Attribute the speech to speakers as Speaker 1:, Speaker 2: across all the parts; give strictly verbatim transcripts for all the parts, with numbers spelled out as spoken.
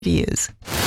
Speaker 1: views.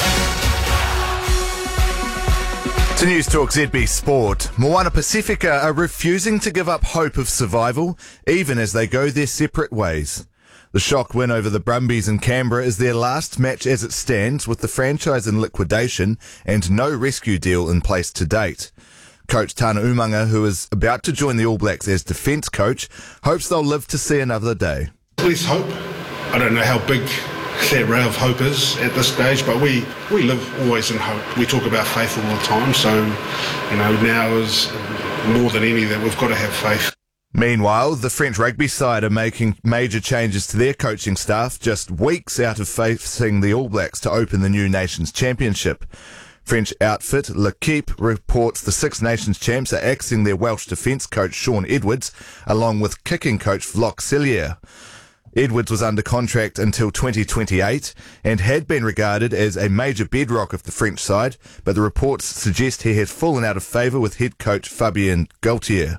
Speaker 2: To News Talk Z B Sport, Moana Pacifica are refusing to give up hope of survival, even as they go their separate ways. The shock win over the Brumbies in Canberra is their last match as it stands, with the franchise in liquidation and no rescue deal in place to date. Coach Tana Umanga, who is about to join the All Blacks as defence coach, hopes they'll live to see another day.
Speaker 3: There's hope. I don't know how big that ray of hope is at this stage, but we, we live always in hope. We talk about faith all the time, so you know now is more than any that we've got to have faith.
Speaker 2: Meanwhile, the French rugby side are making major changes to their coaching staff just weeks out of facing the All Blacks to open the new Nations Championship. French outfit L'Equipe reports the Six Nations champs are axing their Welsh defence coach Shaun Edwards, along with kicking coach Vloc Cellier. Edwards was under contract until twenty twenty-eight and had been regarded as a major bedrock of the French side, but the reports suggest he has fallen out of favour with head coach Fabien Galtier.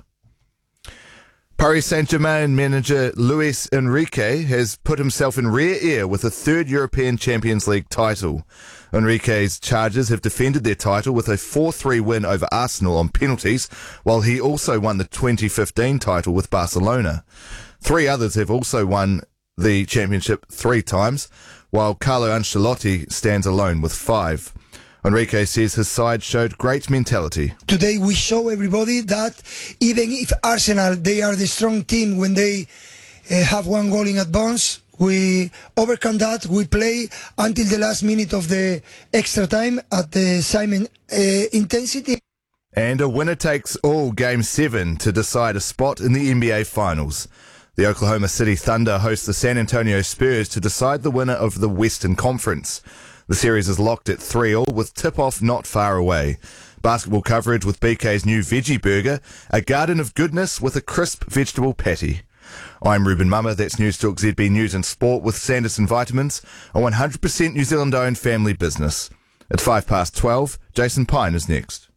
Speaker 2: Paris Saint-Germain manager Luis Enrique has put himself in rear air with a third European Champions League title. Enrique's Chargers have defended their title with a four three win over Arsenal on penalties, while he also won the twenty fifteen title with Barcelona. Three others have also won the championship three times, while Carlo Ancelotti stands alone with five. Enrique says his side showed great mentality.
Speaker 4: Today we show everybody that even if Arsenal, they are the strong team when they uh, have one goal in advance, we overcome that. We play until the last minute of the extra time at the same uh, intensity.
Speaker 2: And a winner takes all Game seven to decide a spot in the N B A Finals. The Oklahoma City Thunder host the San Antonio Spurs to decide the winner of the Western Conference. The series is locked at three all with tip-off not far away. Basketball coverage with B K's new Veggie Burger, a garden of goodness with a crisp vegetable patty. I'm Ruben Mummer, that's News Talk Z B News and Sport with Sanderson Vitamins, a one hundred percent New Zealand-owned family business. At five past twelve, Jason Pine is next.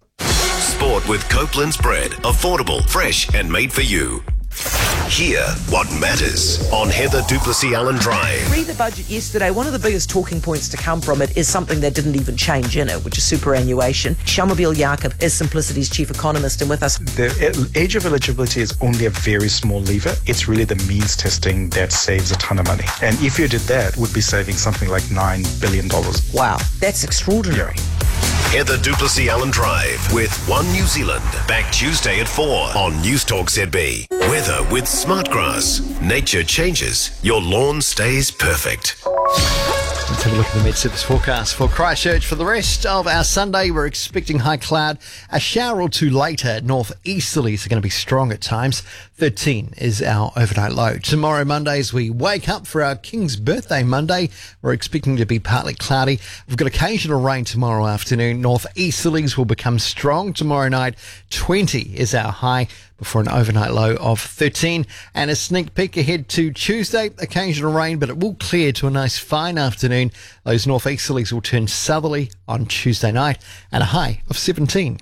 Speaker 5: Sport with Copeland's bread. Affordable, fresh and made for you. Hear what matters on Heather du Plessis-Allen Drive.
Speaker 6: Read the budget yesterday. One of the biggest talking points to come from it is something that didn't even change in it, which is superannuation. Shamobile Jacob is Simplicity's chief economist and with us.
Speaker 7: The age of eligibility is only a very small lever. It's really the means testing that saves a ton of money. And if you did that, we'd be saving something like nine billion dollars.
Speaker 6: Wow, that's extraordinary.
Speaker 5: Heather du Plessis-Allen Drive with One New Zealand. Back Tuesday at four on News Talk Z B. Weather with Smartgrass. Nature changes. Your lawn stays perfect.
Speaker 8: Let's have a look at the Met-Service forecast for Christchurch. For the rest of our Sunday, we're expecting high cloud. A shower or two later. Northeasterlies are going to be strong at times. thirteen is our overnight low. Tomorrow, Monday, as we wake up for our King's birthday Monday, we're expecting to be partly cloudy. We've got occasional rain tomorrow afternoon. Northeasterlies will become strong tomorrow night. twenty is our high before an overnight low of thirteen. And a sneak peek ahead to Tuesday. Occasional rain, but it will clear to a nice fine afternoon. Those northeasterlies will turn southerly on Tuesday night and a high of seventeen.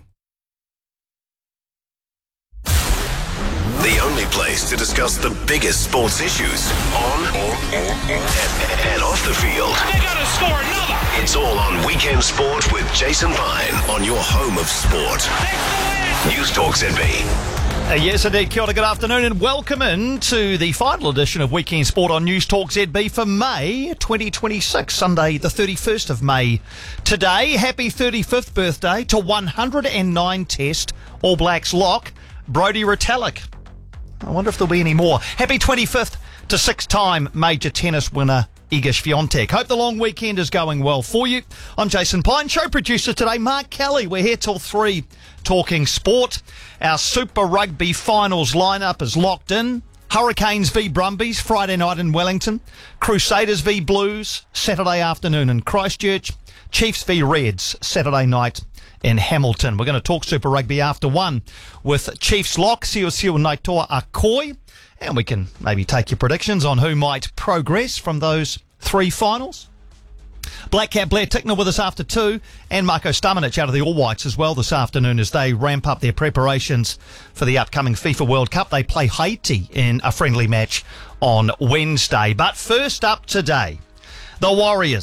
Speaker 5: The only place to discuss the biggest sports issues on and, and off the field.
Speaker 9: They gotta score another.
Speaker 5: It's all on Weekend Sport with Jason Pine on your home of sport. News Talk Z B.
Speaker 9: Uh, yes, indeed. Kia ora, good afternoon and welcome in to the final edition of Weekend Sport on News Talk Z B for May twenty twenty-six, Sunday the thirty-first of May. Today, happy thirty-fifth birthday to one hundred nine Test All Blacks lock, Brodie Retallick. I wonder if there'll be any more. Happy twenty-fifth to six-time major tennis winner Iga Swiatek. Hope the long weekend is going well for you. I'm Jason Pine, show producer today, Mark Kelly. We're here till three talking sport. Our Super Rugby finals lineup is locked in. Hurricanes v Brumbies, Friday night in Wellington. Crusaders v Blues, Saturday afternoon in Christchurch. Chiefs v Reds, Saturday night in Hamilton. We're going to talk Super Rugby after one with Chiefs lock Siosiu Naitoa Akoi, and we can maybe take your predictions on who might progress from those three finals. Black Cap Blair Tickner with us after two, and Marko Stamenic out of the All Whites as well this afternoon as they ramp up their preparations for the upcoming FIFA World Cup. They play Haiti in a friendly match on Wednesday. But first up today, the Warriors.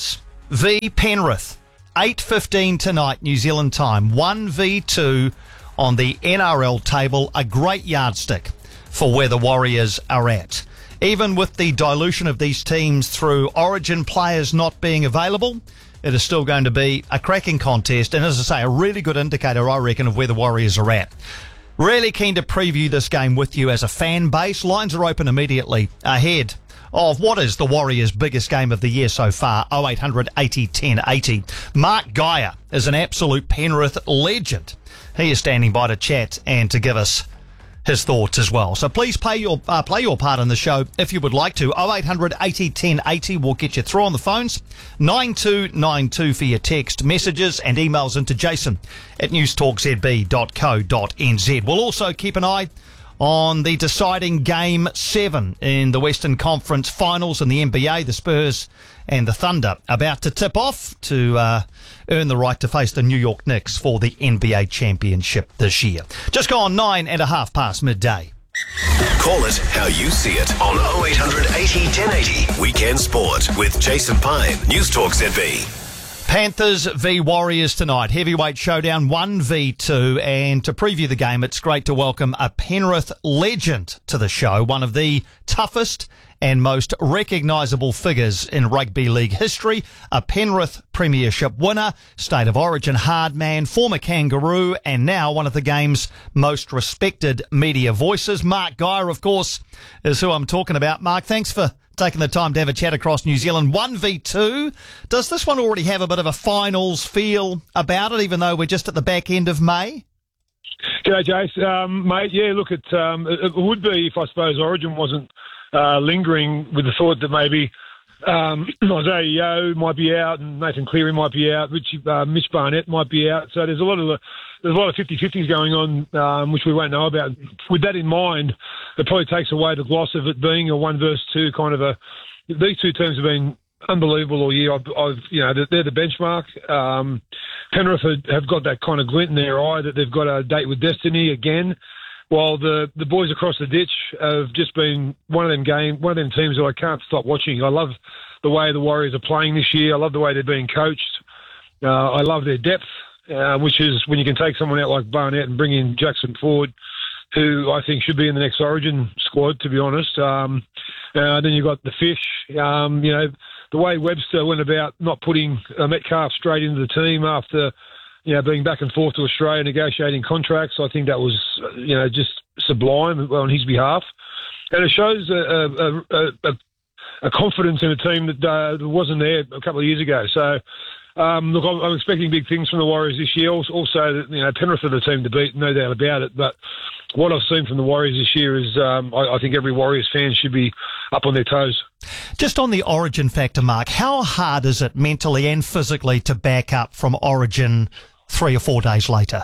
Speaker 9: v Penrith. eight fifteen tonight, New Zealand time. one v two on the N R L table. A great yardstick for where the Warriors are at. Even with the dilution of these teams through Origin players not being available, it is still going to be a cracking contest. And as I say, a really good indicator, I reckon, of where the Warriors are at. Really keen to preview this game with you as a fan base. Lines are open immediately ahead of what is the Warriors' biggest game of the year so far, oh eight hundred eighty ten eighty. Mark Geyer is an absolute Penrith legend. He is standing by to chat and to give us his thoughts as well. So please play your uh, play your part in the show if you would like to. oh eight hundred eighty ten eighty will get you through on the phones. nine two nine two for your text messages and emails into jason at newstalk z b dot co dot n z. We'll also keep an eye on the deciding game seven in the Western Conference Finals in the N B A. The Spurs and the Thunder about to tip off to uh, earn the right to face the New York Knicks for the N B A championship this year. Just gone nine and a half past midday.
Speaker 5: Call it how you see it on oh eight hundred eighty ten eighty. Weekend Sport with Jason Pine, Newstalk Z B.
Speaker 9: Panthers v Warriors tonight. Heavyweight showdown one v two. And to preview the game, it's great to welcome a Penrith legend to the show. One of the toughest and most recognisable figures in rugby league history. A Penrith premiership winner, State of Origin hard man, former Kangaroo, and now one of the game's most respected media voices. Mark Geyer, of course, is who I'm talking about. Mark, thanks for taking the time to have a chat across New Zealand. one v two. Does this one already have a bit of a finals feel about it, even though we're just at the back end of May?
Speaker 1: G'day, Jace. Um, mate, yeah, look, it, um, it, it would be if, I suppose, Origin wasn't uh, lingering with the thought that maybe um, Isaiah Yeo might be out and Nathan Cleary might be out, Richie, uh, Mitch Barnett might be out. So there's a lot of there's a lot of fifty-fifties going on, um, which we won't know about. With that in mind, it probably takes away the gloss of it being a one versus two kind of a. These two teams have been unbelievable all year. I've, I've you know, they're the benchmark. Um, Penrith have got that kind of glint in their eye that they've got a date with destiny again. While the, the boys across the ditch have just been one of them game, one of them teams that I can't stop watching. I love the way the Warriors are playing this year. I love the way they're being coached. Uh, I love their depth, uh, which is when you can take someone out like Barnett and bring in Jackson Ford, who I think should be in the next Origin squad, to be honest. Um, uh, then you've got the Fish. Um, you know, the way Webster went about not putting uh, Metcalf straight into the team after, you know, being back and forth to Australia negotiating contracts, I think that was, you know, just sublime on his behalf. And it shows a, a, a, a confidence in a team that uh, wasn't there a couple of years ago. So, um, look, I'm, I'm expecting big things from the Warriors this year. Also, also, you know, Penrith are the team to beat, no doubt about it. But what I've seen from the Warriors this year is um, I, I think every Warriors fan should be up on their toes.
Speaker 9: Just on the Origin factor, Mark, how hard is it mentally and physically to back up from Origin three or four days later?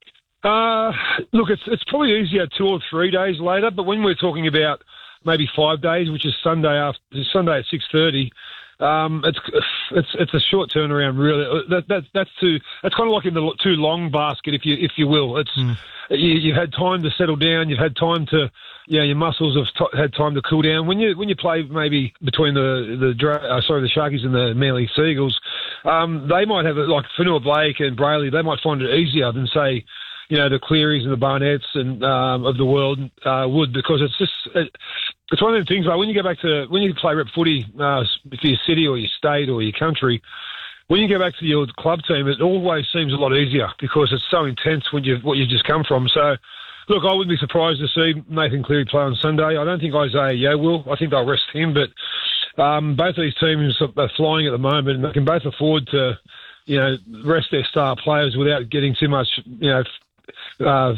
Speaker 1: Uh, look, it's it's probably easier two or three days later, but when we're talking about maybe five days, which is Sunday after Sunday at six thirty, um, it's it's it's a short turnaround, really. That, that that's too that's kind of like in the too long basket, if you if you will. It's mm. you, you've had time to settle down, you've had time to, you know, your muscles have t- had time to cool down. When you when you play maybe between the the uh, sorry the Sharkies and the Manly Seagulls, um, they might have it like Fanua Blake and Brayley. They might find it easier than say, you know, the Clearys and the Barnetts and um, of the world uh, would, because it's just it, it's one of the things. Like when you go back to when you play rep footy uh, for your city or your state or your country, when you go back to your club team, it always seems a lot easier because it's so intense when you what you've just come from. So, look, I wouldn't be surprised to see Nathan Cleary play on Sunday. I don't think Isaiah Yeo will. I think they'll rest him, but um, both of these teams are flying at the moment, and they can both afford to, you know, rest their star players without getting too much, you know, uh,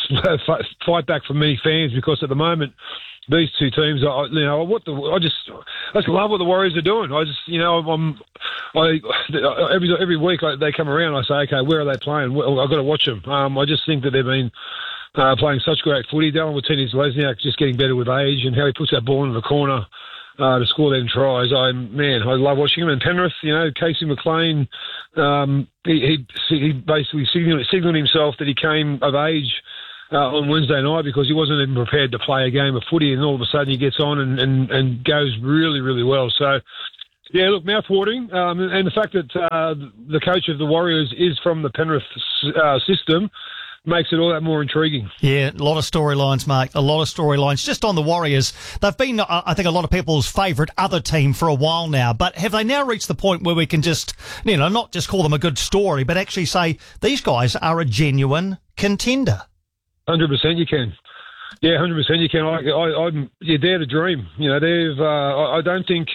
Speaker 1: fight back from many fans, because at the moment these two teams are, you know, what the I just I just love what the Warriors are doing. I just, you know, I'm I every every week they come around, I say, okay, where are they playing? I've got to watch them. Um, I just think that they've been uh, playing such great footy. Dylan Watene-Zelezniak just getting better with age, and how he puts that ball into the corner Uh, to score them tries. I man, I love watching him. And Penrith, you know, Casey McLean, um, he, he he basically signalled, signalled himself that he came of age uh, on Wednesday night because he wasn't even prepared to play a game of footy, and all of a sudden he gets on and, and, and goes really, really well. So Yeah, look, mouth-watering, um, and the fact that uh, the coach of the Warriors is from the Penrith uh, system makes it all that more intriguing.
Speaker 9: Yeah, a lot of storylines, Mark. A lot of storylines. Just on the Warriors, they've been, I think, a lot of people's favourite other team for a while now. But have they now reached the point where we can just, you know, not just call them a good story, but actually say these guys are a genuine contender?
Speaker 1: one hundred percent you can. Yeah, one hundred percent you can. I, I, I'm, you dare to dream. You know, they've. Uh, I, I don't think.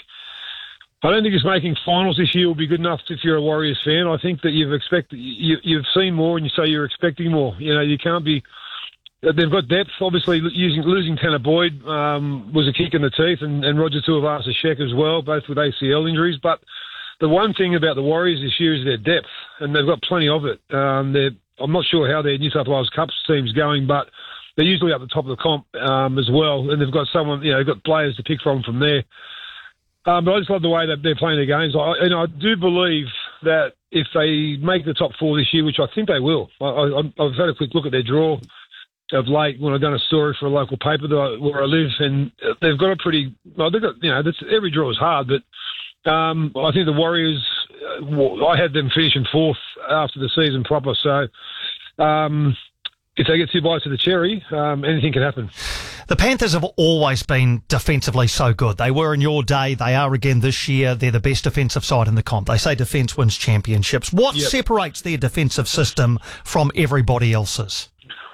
Speaker 1: I don't think it's making finals this year will be good enough if you're a Warriors fan. I think that you've expected, you, you've seen more, and you say you're expecting more. You know, you can't be. They've got depth. Obviously, using losing Tanner Boyd um, was a kick in the teeth, and, and Roger Tuivasa-Sheck as well, both with A C L injuries. But the one thing about the Warriors this year is their depth, and they've got plenty of it. Um, they're, I'm not sure how their New South Wales Cup team's going, but they're usually up the top of the comp um, as well, and they've got someone. You know, they've got players to pick from from there. Um, but I just love the way that they're playing their games. I, and I do believe that if they make the top four this year, which I think they will, I, I, I've had a quick look at their draw of late when I've done a story for a local paper that I, where I live, and they've got a pretty, well, they've got, you know, that's, every draw is hard, but um, I think the Warriors, uh, I had them finishing fourth after the season proper, so um, if they get two bites of the cherry, um, anything can happen.
Speaker 9: The Panthers have always been defensively so good. They were in your day. They are again this year. They're the best defensive side in the comp. They say defence wins championships. What yep. separates their defensive system from everybody else's?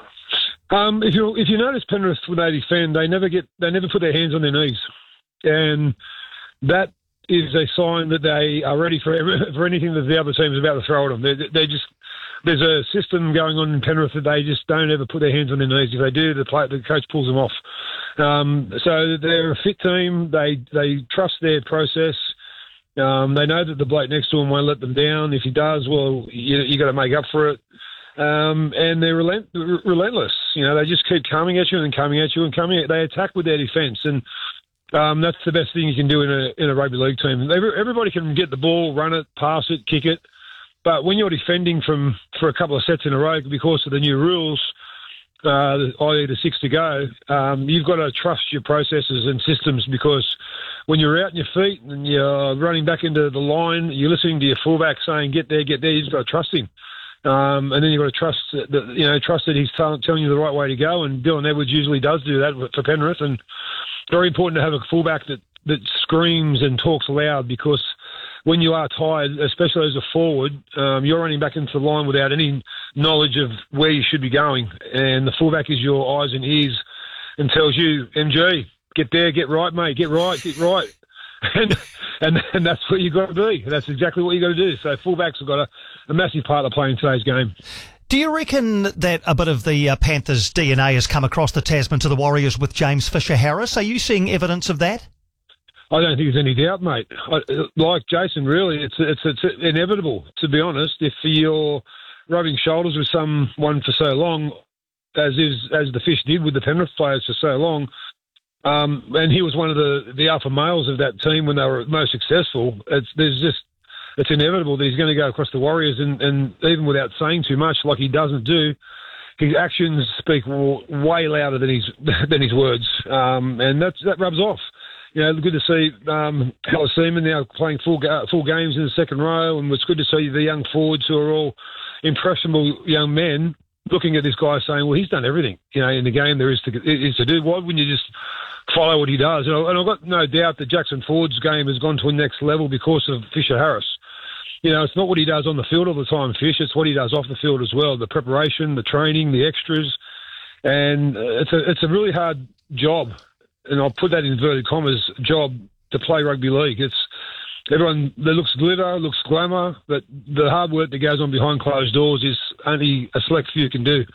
Speaker 1: Um, if you if you notice Penrith when they defend, they never get they never put their hands on their knees, and that is a sign that they are ready for for anything that the other team is about to throw at them. They they just There's a system going on in Penrith that they just don't ever put their hands on their knees. If they do, the, play, the coach pulls them off. Um, so they're a fit team. They they trust their process. Um, they know that the bloke next to them won't let them down. If he does, well, you you got to make up for it. Um, and they're relent, relentless. You know, they just keep coming at you and coming at you and coming. At, they attack with their defence, and um, that's the best thing you can do in a in a rugby league team. Everybody can get the ball, run it, pass it, kick it. But when you're defending from for a couple of sets in a row because of the new rules, uh, that is the six to go, um, you've got to trust your processes and systems, because when you're out on your feet and you're running back into the line, you're listening to your fullback saying, get there, get there, you've got to trust him. Um, and then you've got to trust that, you know, trust that he's t- telling you the right way to go. And Dylan Edwards usually does do that for Penrith. And very important to have a fullback that, that screams and talks loud, because when you are tired, especially as a forward, um, you're running back into the line without any knowledge of where you should be going. And the fullback is your eyes and ears and tells you, M G, get there, get right, mate, get right, get right. And, and and that's what you've got to be. That's exactly what you've got to do. So fullbacks have got a, a massive part to play in today's game.
Speaker 9: Do you reckon that a bit of the uh, Panthers' D N A has come across the Tasman to the Warriors with James Fisher-Harris? Are you seeing evidence of that?
Speaker 1: I don't think there's any doubt, mate. I, like Jason, really, it's, it's it's inevitable, to be honest. If you're rubbing shoulders with someone for so long, as is as the Fish did with the Penrith players for so long, um, and he was one of the, the alpha males of that team when they were most successful, it's there's just it's inevitable that he's going to go across the Warriors, and, and even without saying too much, like he doesn't do, his actions speak way louder than his than his words, um, and that's, that rubs off. You know, good to see um, Hella Seaman now playing full ga- full games in the second row, and it's good to see the young forwards who are all impressionable young men looking at this guy saying, well, he's done everything, you know, in the game there is to, is to do. Why wouldn't you just follow what he does? And, I, and I've got no doubt that Jackson Ford's game has gone to a next level because of Fisher-Harris. You know, it's not what he does on the field all the time, Fish. It's what he does off the field as well, the preparation, the training, the extras. And it's a it's a really hard job, and I'll put that in inverted commas, job to play rugby league. It's everyone that looks glitter, looks glamour, but the hard work that goes on behind closed doors is only a select few can do.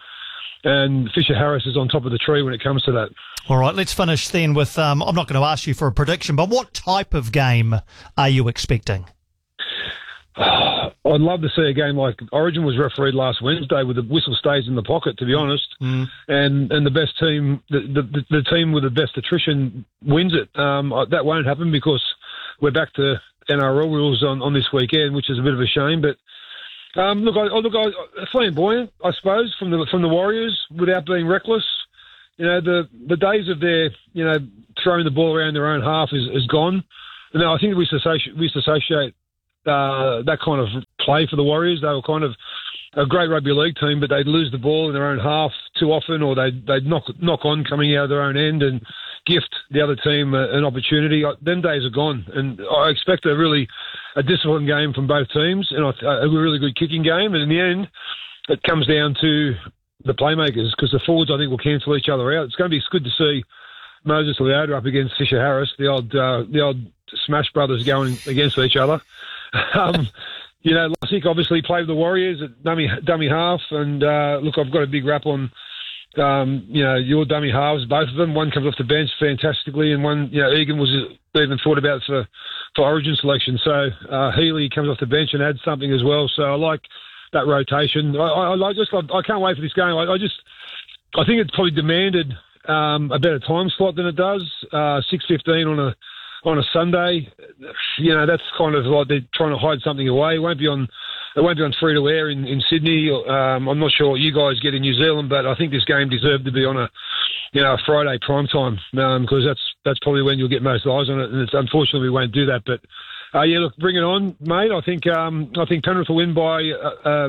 Speaker 1: And Fisher-Harris is on top of the tree when it comes to that.
Speaker 9: All right, let's finish then with, um, I'm not going to ask you for a prediction, but what type of game are you expecting?
Speaker 1: I'd love to see a game like Origin was refereed last Wednesday, with the whistle stays in the pocket, to be honest, mm. and and the best team, the, the the team with the best attrition wins it. Um, that won't happen because we're back to N R L rules on, on this weekend, which is a bit of a shame. But um, look, I, I look, I, flamboyant, I suppose, from the from the Warriors without being reckless. You know, the the days of their you know throwing the ball around their own half is, is gone. no, I think we used to associate, we used to associate uh, that kind of play for the Warriors. They were kind of a great rugby league team, but they'd lose the ball in their own half too often, or they'd, they'd knock knock on coming out of their own end and gift the other team a, an opportunity. Them days are gone, and I expect a really a disciplined game from both teams, and a really good kicking game. And in the end, it comes down to the playmakers, because the forwards, I think, will cancel each other out. It's going to be good to see Moses Leota up against Fisher Harris, the old uh, the old Smash brothers going against each other. um, you know, Lussick obviously played the Warriors at dummy dummy half, and uh, look, I've got a big rap on um, you know your dummy halves, both of them. One comes off the bench fantastically, and one, you know, Egan was even thought about for for Origin selection. So uh, Healy comes off the bench and adds something as well. So I like that rotation. I, I, I just I can't wait for this game. I, I just I think it's probably demanded um, a better time slot than it does. Uh, six fifteen on a on a Sunday. You know, that's kind of like they're trying to hide something away. It won't be on it won't be on free to air in, in Sydney. Um, I'm not sure what you guys get in New Zealand, but I think this game deserved to be on a you know a Friday prime time, um, because that's that's probably when you'll get most eyes on it. And it's, unfortunately, we won't do that. But uh, yeah, look, bring it on, mate. I think um, I think Penrith will win by uh, uh,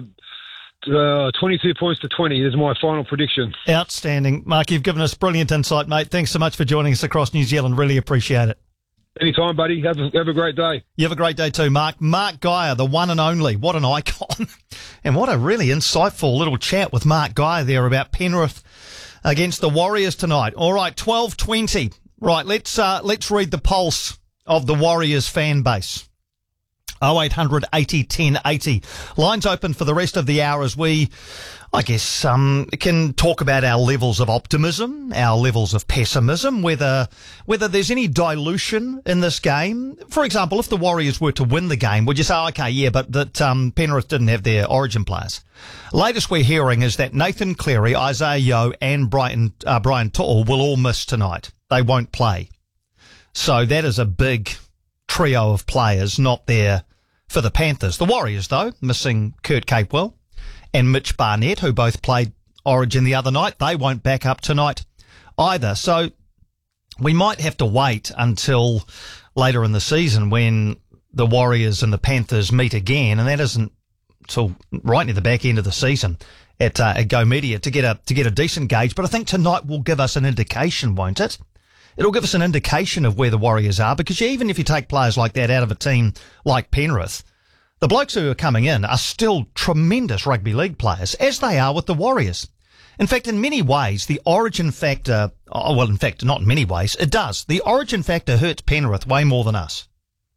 Speaker 1: uh, twenty-two points to twenty is my final prediction.
Speaker 9: Outstanding, Mark. You've given us brilliant insight, mate. Thanks so much for joining us across New Zealand. Really appreciate it.
Speaker 1: Anytime, buddy. Have a, have a great day.
Speaker 9: You have a great day too, Mark. Mark Geyer, the one and only. What an icon. And what a really insightful little chat with Mark Geyer there about Penrith against the Warriors tonight. All right, twelve twenty. Right, let's uh, let's read the pulse of the Warriors fan base. oh eight hundred eighty ten eighty. Lines open for the rest of the hour as we, I guess, um, can talk about our levels of optimism, our levels of pessimism, whether whether there's any dilution in this game. For example, if the Warriors were to win the game, would you say, okay, yeah, but that um, Penrith didn't have their Origin players? Latest we're hearing is that Nathan Cleary, Isaiah Yeo and Brian, uh, Brian To'o will all miss tonight. They won't play. So that is a big trio of players not there for the Panthers. The Warriors, though, missing Kurt Capewell and Mitch Barnett, who both played Origin the other night. They won't back up tonight either. So we might have to wait until later in the season when the Warriors and the Panthers meet again, and that isn't until right near the back end of the season at, uh, at Go Media to get a to get a decent gauge. But I think tonight will give us an indication, won't it? It'll give us an indication of where the Warriors are, because even if you take players like that out of a team like Penrith, the blokes who are coming in are still tremendous rugby league players, as they are with the Warriors. In fact, in many ways, the Origin factor, oh, well, in fact, not in many ways, it does. The Origin factor hurts Penrith way more than us.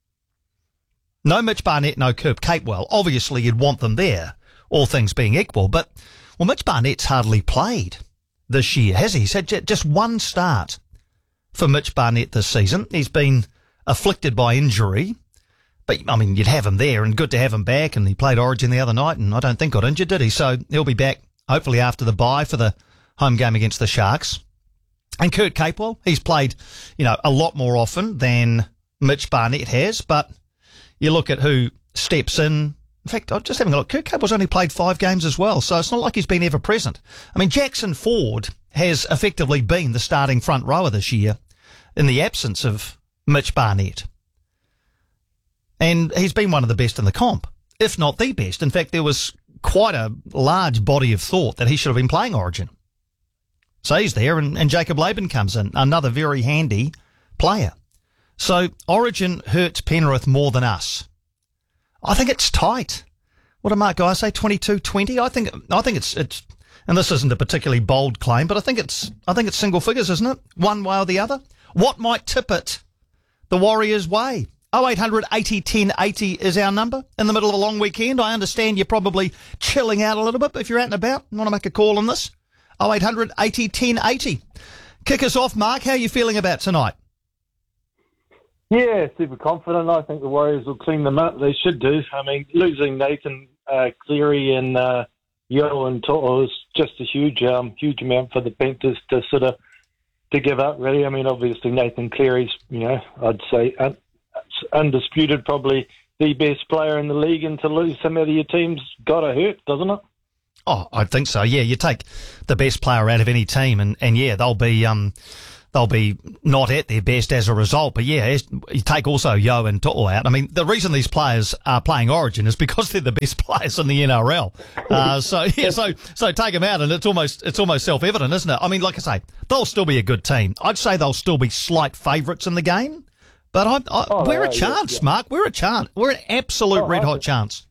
Speaker 9: No Mitch Barnett, no Kurt Capewell. Obviously, you'd want them there, all things being equal. But, well, Mitch Barnett's hardly played this year, has he? He's had just one start for Mitch Barnett this season. He's been afflicted by injury. But, I mean, you'd have him there, and good to have him back. And he played Origin the other night, and I don't think got injured, did he? So he'll be back, hopefully, after the bye for the home game against the Sharks. And Kurt Capewell, he's played, you know, a lot more often than Mitch Barnett has. But you look at who steps in. In fact, I'm just having a look. Kurt Capewell's only played five games as well, so it's not like he's been ever present. I mean, Jackson Ford has effectively been the starting front rower this year in the absence of Mitch Barnett. And he's been one of the best in the comp, if not the best. In fact, there was quite a large body of thought that he should have been playing Origin. So he's there, and, and Jacob Laban comes in, another very handy player. So Origin hurts Penrith more than us. I think it's tight. What did Mark Geyer say? twenty-two twenty? I think I think it's it's and this isn't a particularly bold claim, but I think it's I think it's single figures, isn't it? One way or the other. What might tip it the Warriors' way? oh eight hundred eighty ten eighty is our number in the middle of a long weekend. I understand you're probably chilling out a little bit, but if you're out and about and want to make a call on this, oh eight hundred eighty ten eighty. Kick us off, Mark. How are you feeling about tonight?
Speaker 10: Yeah, super confident. I think the Warriors will clean them up. They should do. I mean, losing Nathan uh, Cleary and uh, Yeo and To'o is just a huge, um, huge amount for the Panthers to sort of to give up. Really, I mean, obviously Nathan Cleary's, you know, I'd say un- undisputed, probably the best player in the league, and to lose some of your teams gotta hurt, doesn't it?
Speaker 9: Oh, I think so. Yeah, you take the best player out of any team, and, and yeah, they'll be um they'll be not at their best as a result. But yeah, you take also Yo and To'o out. I mean, the reason these players are playing Origin is because they're the best players in the N R L. Uh, so yeah, so so take them out, and it's almost it's almost self-evident, isn't it? I mean, like I say, they'll still be a good team. I'd say they'll still be slight favourites in the game, but I, I,
Speaker 10: oh,
Speaker 9: we're
Speaker 10: no,
Speaker 9: a chance,
Speaker 10: yeah, yeah.
Speaker 9: Mark. We're a chance. We're an absolute
Speaker 10: Oh,
Speaker 9: red hot
Speaker 10: I-
Speaker 9: chance.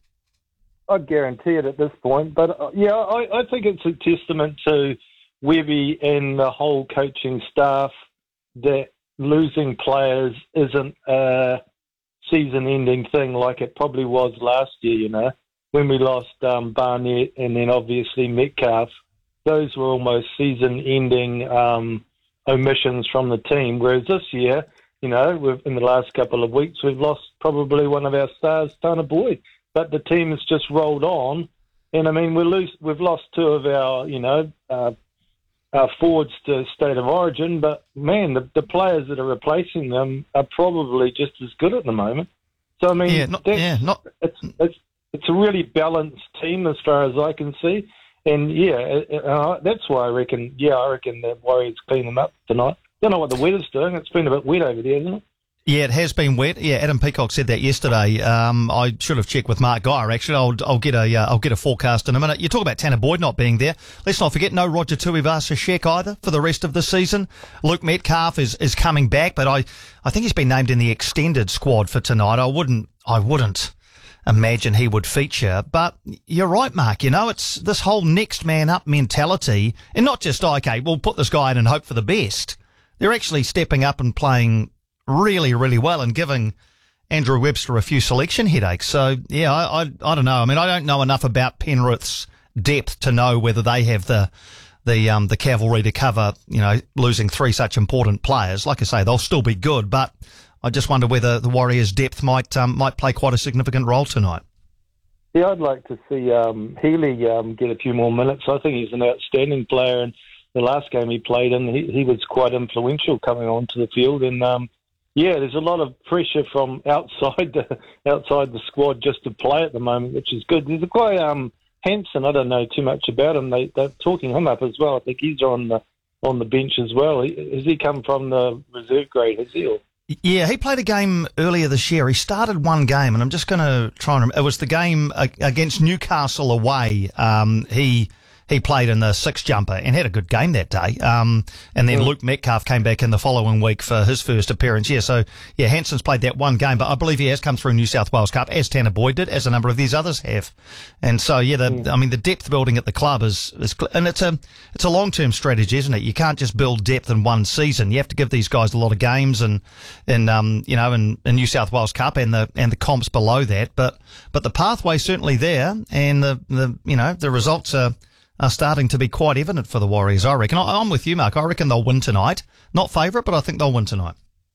Speaker 10: I'd guarantee it at this point. But, uh, yeah, I, I think it's a testament to Webby and the whole coaching staff that losing players isn't a season-ending thing like it probably was last year, you know, when we lost um, Barnett and then obviously Metcalf. Those were almost season-ending um, omissions from the team, whereas this year, you know, we've, in the last couple of weeks, we've lost probably one of our stars, Tana Boyd. But the team has just rolled on, and I mean we lose, we've lost two of our, you know, uh, our forwards to State of Origin. But man, the, the players that are replacing them are probably just as good at the moment. So I mean,
Speaker 9: Yeah, not,
Speaker 10: that's,
Speaker 9: yeah, not
Speaker 10: it's it's it's a really balanced team as far as I can see, and yeah, it, it, uh, that's why I reckon. Yeah, I reckon the Warriors clean them up tonight. Don't know what the weather's doing. It's been a bit wet over there, isn't it?
Speaker 9: Yeah, it has been wet. Yeah, Adam Peacock said that yesterday. Um, I should have checked with Mark Geyer. Actually, I'll, I'll get a uh, I'll get a forecast in a minute. You talk about Tanner Boyd not being there. Let's not forget no Roger Tuivasa-Sheck either for the rest of the season. Luke Metcalf is, is coming back, but I, I think he's been named in the extended squad for tonight. I wouldn't I wouldn't imagine he would feature. But you're right, Mark. You know, it's this whole next man up mentality, and not just okay, we'll put this guy in and hope for the best. They're actually stepping up and playing really, really well and giving Andrew Webster a few selection headaches. So, yeah, I, I, I don't know. I mean, I don't know enough about Penrith's depth to know whether they have the the um, the cavalry to cover, you know, losing three such important players. Like I say, they'll still be good, but I just wonder whether the Warriors' depth might um, might play quite a significant role tonight.
Speaker 10: Yeah, I'd like to see um, Healy um, get a few more minutes. I think he's an outstanding player, and the last game he played in, he, he was quite influential coming onto the field, and um, yeah, there's a lot of pressure from outside the outside the squad just to play at the moment, which is good. There's a guy, um, Hansen. I don't know too much about him. They, they're talking him up as well. I think he's on the on the bench as well. He, has he come from the reserve grade? Has he? Or?
Speaker 9: Yeah, he played a game earlier this year. He started one game, and I'm just going to try and remember. It was the game against Newcastle away. Um, he. He played in the six jumper and had a good game that day. Um, and then yeah. Luke Metcalf came back in the following week for his first appearance. Yeah, so yeah, Hanson's played that one game, but I believe he has come through New South Wales Cup, as Tanner Boyd did, as a number of these others have. And so yeah, the, yeah. I mean, the depth building at the club is, is, and it's a it's a long term strategy, isn't it? You can't just build depth in one season. You have to give these guys a lot of games, and and um, you know, in, in New South Wales Cup and the and the comps below that. But but the pathway's certainly there, and the the you know the results are. are starting to be quite evident for the Warriors, I reckon. I, I'm with you, Mark. I reckon they'll win tonight. Not favourite, but I think they'll win tonight.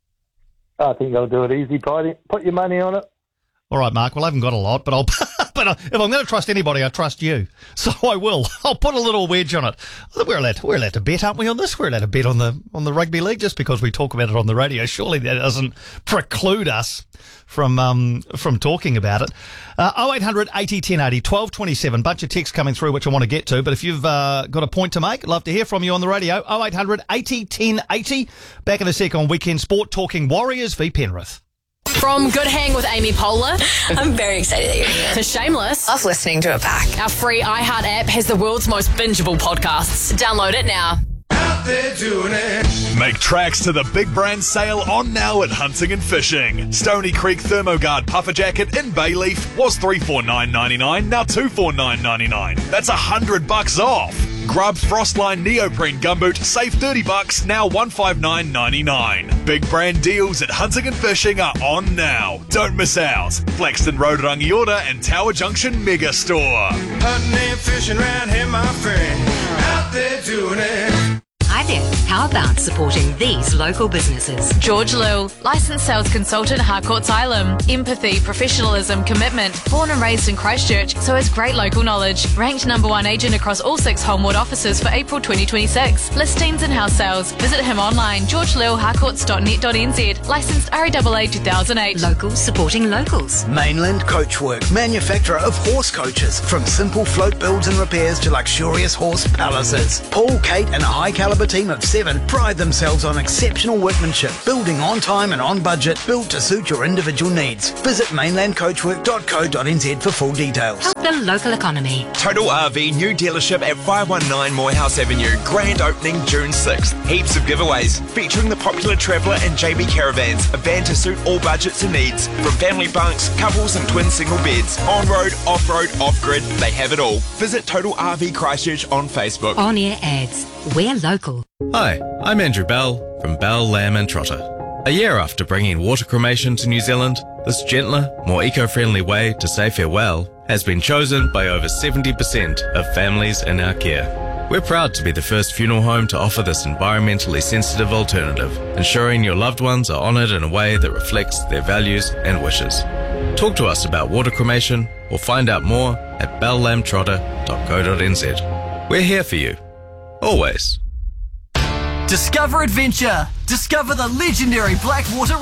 Speaker 10: I think they'll do it easy, Paddy. Put your money on it.
Speaker 9: All right, Mark. Well, I haven't got a lot, but I'll. But if I'm going to trust anybody, I trust you. So I will. I'll put a little wedge on it. We're allowed. To, we're allowed to bet, aren't we? On this, we're allowed to bet on the on the rugby league just because we talk about it on the radio. Surely that doesn't preclude us from um from talking about it. Uh, oh eight hundred eighty ten eighty twelve twenty-seven. Bunch of texts coming through which I want to get to. But if you've uh, got a point to make, I'd love to hear from you on the radio. oh eight hundred eighty ten eighty. Back in a sec on Weekend Sport, talking Warriors v Penrith.
Speaker 11: From Good Hang with Amy Poehler.
Speaker 12: I'm very excited that you're here.
Speaker 11: To Shameless.
Speaker 12: Love listening to a pack.
Speaker 11: Our free iHeart app has the world's most bingeable podcasts. Download it now.
Speaker 13: Out there doing it. Make tracks to the big brand sale on now at Hunting and Fishing. Stony Creek Thermoguard puffer jacket in bay leaf was three four nine ninety-nine, now two four nine ninety-nine. That's a hundred bucks off. Grub Frostline neoprene gumboot, save thirty bucks, now one five nine ninety-nine. Big brand deals at Hunting and Fishing are on now. Don't miss out. Flaxton Road, Rangiora and Tower Junction Mega Store.
Speaker 14: Hunting and fishing round here, my friend. Out there doing it.
Speaker 15: Hi there. How about supporting these local businesses?
Speaker 11: George Liu, licensed sales consultant, Harcourt's Island. Empathy, professionalism, commitment. Born and raised in Christchurch, so has great local knowledge. Ranked number one agent across all six Homewood offices for April twenty twenty-six. Listings and house sales. Visit him online, george liu harcourts dot net dot n z. Licensed R A A A two thousand eight.
Speaker 15: Locals supporting locals.
Speaker 16: Mainland Coachwork, manufacturer of horse coaches. From simple float builds and repairs to luxurious horse palaces. Paul, Kate and a high caliber a team of seven, pride themselves on exceptional workmanship, building on time and on budget, built to suit your individual needs. Visit mainland coachwork dot co dot n z for full details.
Speaker 15: Help the local economy.
Speaker 17: Total R V new dealership at five one nine Morehouse Avenue. Grand opening June sixth. Heaps of giveaways featuring the popular Traveller and J B Caravans. A van to suit all budgets and needs. From family bunks, couples and twin single beds. On-road, off-road, off-grid. They have it all. Visit Total R V Christchurch on Facebook.
Speaker 15: On-air ads. We're local.
Speaker 18: Hi, I'm Andrew Bell from Bell, Lamb and Trotter. A year after bringing water cremation to New Zealand, this gentler, more eco-friendly way to say farewell has been chosen by over seventy percent of families in our care. We're proud to be the first funeral home to offer this environmentally sensitive alternative, ensuring your loved ones are honoured in a way that reflects their values and wishes. Talk to us about water cremation or find out more at bell lamb trotter dot co dot n z. We're here for you. Always.
Speaker 19: Discover adventure. Discover the legendary Blackwater